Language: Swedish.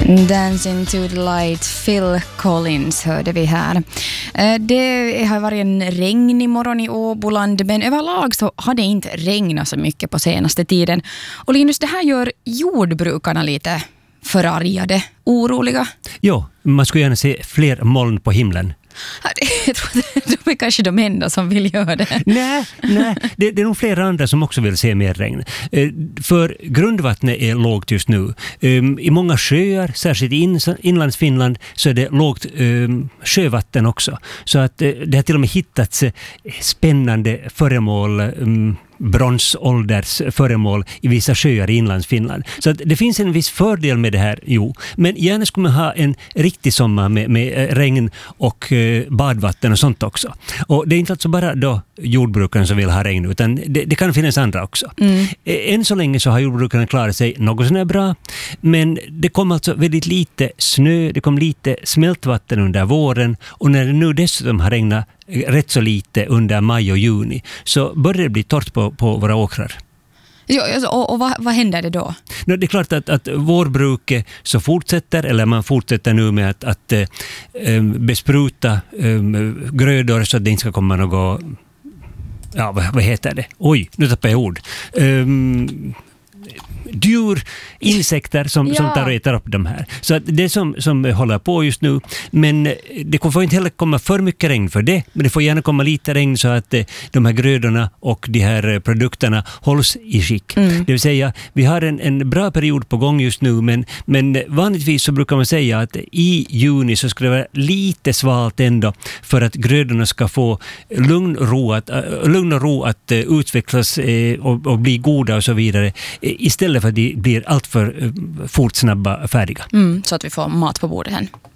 Dancing to the light, Phil Collins hörde vi här. Det har varit en regn imorgon i Åboland, men överlag så har det inte regnat så mycket på senaste tiden. Och Linus, det här gör jordbrukarna lite förargade, oroliga. Jo, man skulle gärna se fler moln på himlen. Jag tror att de är kanske de enda som vill göra det. Nej, det är nog flera andra som också vill se mer regn. För grundvattnet är lågt just nu. I många sjöar, särskilt i inlandsfinland, så är det lågt sjövatten också. Så att det har till och med hittats spännande föremål, bronsålders föremål i vissa sjöar i inlandsfinland. Så att det finns en viss fördel med det här, jo. Men gärna skulle man ha en riktig sommar med regn och badvatten och sånt också. Och det är inte alltså bara då jordbrukarna som vill ha regn, utan det kan finnas andra också. Än så länge så har jordbrukarna klarat sig något sådär bra, men det kom alltså väldigt lite snö, det kom lite smältvatten under våren, och när det nu dessutom har regnat rätt så lite under maj och juni, så börjar det bli torrt på våra åkrar. Ja, och vad händer det då? Det är klart att vårbruket så fortsätter, eller man fortsätter nu med att bespruta grödor så att det inte ska komma något, ja, vad heter det? Oj, nu tappar jag ord. Djur, insekter som tar och äter upp de här. Så att det som håller på just nu, men det får inte heller komma för mycket regn för det, men det får gärna komma lite regn så att de här grödorna och de här produkterna hålls i skick. Det vill säga, vi har en bra period på gång just nu, men vanligtvis så brukar man säga att i juni så ska det vara lite svalt ändå för att grödorna ska få lugn och ro att utvecklas och bli goda och så vidare, istället för att de blir allt för fort snabba färdiga. Så att vi får mat på bordet här.